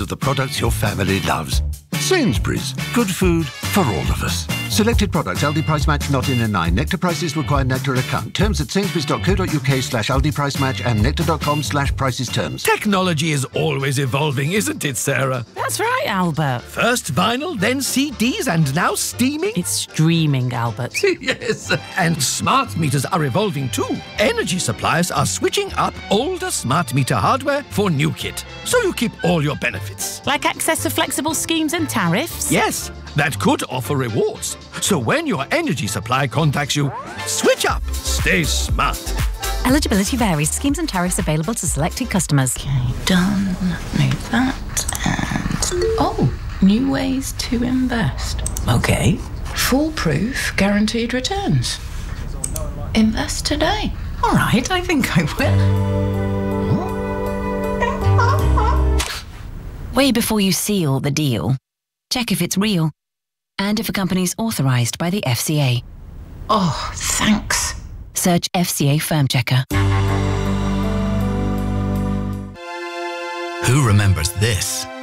of the products your family loves. Sainsbury's. Good food for all of us. Selected products. Aldi Price Match not in a 9. Nectar prices require Nectar account. Terms at sainsburys.co.uk/Aldi Price Match and nectar.com/prices terms. Technology is always evolving, isn't it, Sarah? That's right, Albert. First vinyl, then CDs, and now steaming? It's streaming, Albert. Yes, and smart meters are evolving too. Energy suppliers are switching up older smart meter hardware for new kit, so you keep all your benefits. Like access to flexible schemes and tariffs? Yes, that could offer rewards. So when your energy supply contacts you, switch up. Stay smart. Eligibility varies. Schemes and tariffs available to selected customers. Okay, done. Move that and... Oh, new ways to invest. Okay. Foolproof guaranteed returns. Invest today. All right, I think I will. Way before you seal the deal, check if it's real and if a company's authorised by the FCA. Oh, thanks. Search FCA Firm Checker. Who remembers this?